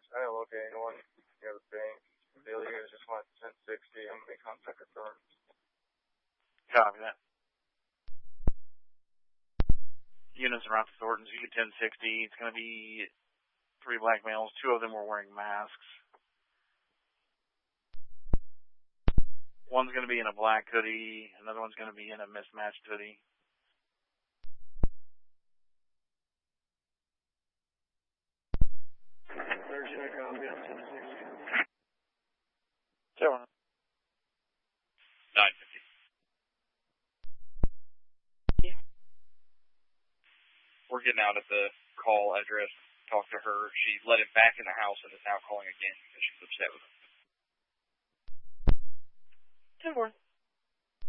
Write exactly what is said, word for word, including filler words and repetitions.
was trying to locate anyone near the bank. The illegal just went ten sixty. I'm going to contact the firm. Copy that. Units around Thornton's, you get ten sixty. It's going to be three black males. Two of them were wearing masks. One's going to be in a black hoodie. Another one's going to be in a mismatched hoodie. Seven. Nine fifty. We're getting out at the call address, talk to her. She let him back in the house and is now calling again because she's upset with him. Ten four.